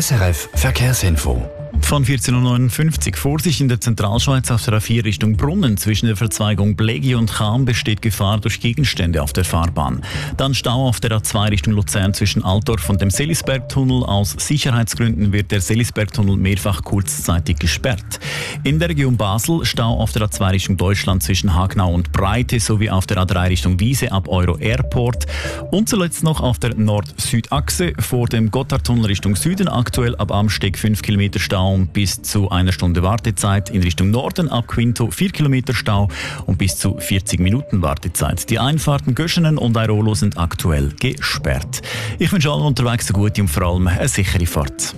SRF Verkehrsinfo. Von 14.59 Uhr. Vorsicht in der Zentralschweiz auf der A4 Richtung Brunnen. Zwischen der Verzweigung Blegi und Cham besteht Gefahr durch Gegenstände auf der Fahrbahn. Dann Stau auf der A2 Richtung Luzern zwischen Altdorf und dem Selisbergtunnel. Aus Sicherheitsgründen wird der Selisbergtunnel mehrfach kurzzeitig gesperrt. In der Region Basel Stau auf der A2 Richtung Deutschland zwischen Hagnau und Breite sowie auf der A3 Richtung Wiese ab Euro Airport. Und zuletzt noch auf der Nord-Süd-Achse vor dem Gotthardtunnel Richtung Süden aktuell ab Amsteg 5 Kilometer Stau bis zu 1 Stunde Wartezeit. In Richtung Norden ab Quinto 4 Kilometer Stau und bis zu 40 Minuten Wartezeit. Die Einfahrten Göschenen und Airolo sind aktuell gesperrt. Ich wünsche allen unterwegs eine gute und vor allem eine sichere Fahrt.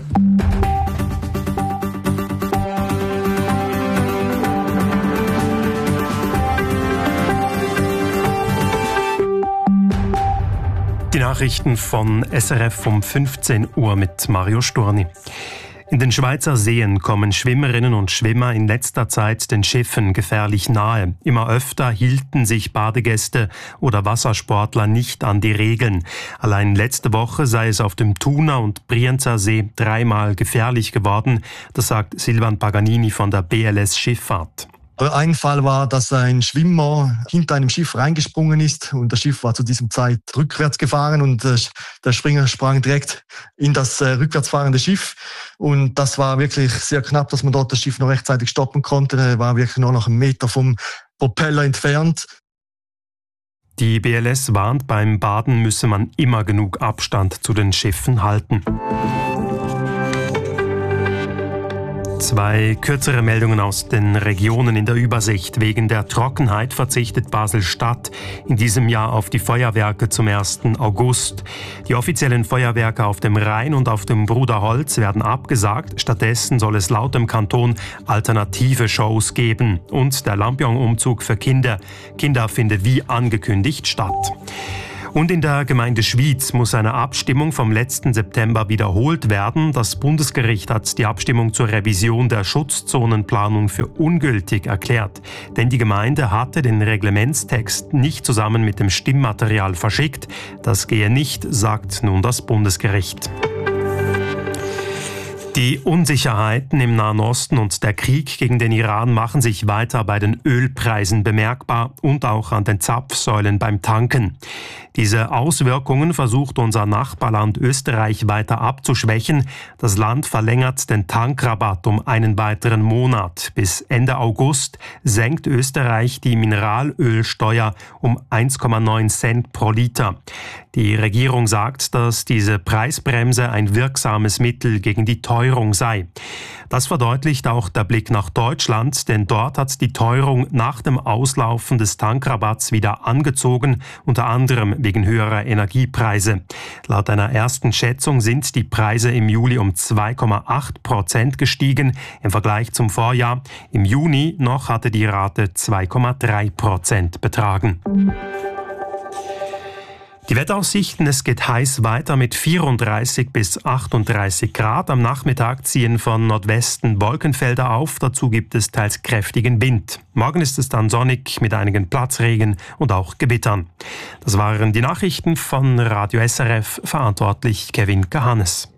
Die Nachrichten von SRF um 15 Uhr mit Mario Storni. In den Schweizer Seen kommen Schwimmerinnen und Schwimmer in letzter Zeit den Schiffen gefährlich nahe. Immer öfter hielten sich Badegäste oder Wassersportler nicht an die Regeln. Allein letzte Woche sei es auf dem Thuner und Brienzer See 3-mal gefährlich geworden. Das sagt Silvan Paganini von der BLS Schifffahrt. Ein Fall war, dass ein Schwimmer hinter einem Schiff reingesprungen ist und das Schiff war zu diesem Zeit rückwärts gefahren und der Springer sprang direkt in das rückwärts fahrende Schiff und das war wirklich sehr knapp, dass man dort das Schiff noch rechtzeitig stoppen konnte. Er war wirklich nur noch 1 Meter vom Propeller entfernt. Die BLS warnt, beim Baden müsse man immer genug Abstand zu den Schiffen halten. 2 kürzere Meldungen aus den Regionen in der Übersicht. Wegen der Trockenheit verzichtet Basel-Stadt in diesem Jahr auf die Feuerwerke zum 1. August. Die offiziellen Feuerwerke auf dem Rhein und auf dem Bruderholz werden abgesagt. Stattdessen soll es laut dem Kanton alternative Shows geben. Und der Lampion-Umzug für Kinder findet wie angekündigt statt. Und in der Gemeinde Schwyz muss eine Abstimmung vom letzten September wiederholt werden. Das Bundesgericht hat die Abstimmung zur Revision der Schutzzonenplanung für ungültig erklärt. Denn die Gemeinde hatte den Reglementstext nicht zusammen mit dem Stimmmaterial verschickt. Das gehe nicht, sagt nun das Bundesgericht. Die Unsicherheiten im Nahen Osten und der Krieg gegen den Iran machen sich weiter bei den Ölpreisen bemerkbar und auch an den Zapfsäulen beim Tanken. Diese Auswirkungen versucht unser Nachbarland Österreich weiter abzuschwächen. Das Land verlängert den Tankrabatt um einen weiteren Monat. Bis Ende August senkt Österreich die Mineralölsteuer um 1,9 Cent pro Liter. Die Regierung sagt, dass diese Preisbremse ein wirksames Mittel gegen die Teuerung sei. Das verdeutlicht auch der Blick nach Deutschland, denn dort hat die Teuerung nach dem Auslaufen des Tankrabatts wieder angezogen, unter anderem wegen höherer Energiepreise. Laut einer ersten Schätzung sind die Preise im Juli um 2,8% gestiegen im Vergleich zum Vorjahr. Im Juni noch hatte die Rate 2,3% betragen. Die Wetteraussichten, es geht heiß weiter mit 34 bis 38 Grad. Am Nachmittag ziehen von Nordwesten Wolkenfelder auf. Dazu gibt es teils kräftigen Wind. Morgen ist es dann sonnig mit einigen Platzregen und auch Gewittern. Das waren die Nachrichten von Radio SRF, verantwortlich Kevin Kahanes.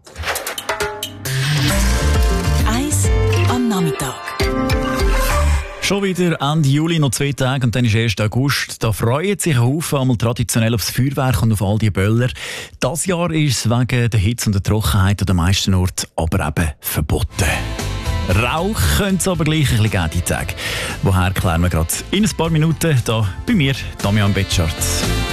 Eis am Nachmittag. Schon wieder Ende Juli, noch 2 Tage und dann ist 1. August. Da freuen sich ein Haufen einmal traditionell aufs Feuerwerk und auf all die Böller. Das Jahr ist es wegen der Hitze und der Trockenheit an den meisten Orten aber eben verboten. Rauch könnte es aber gleich ein bisschen geben, die Tage. Woher klären wir gerade in ein paar Minuten, da bei mir, Damian Betschart.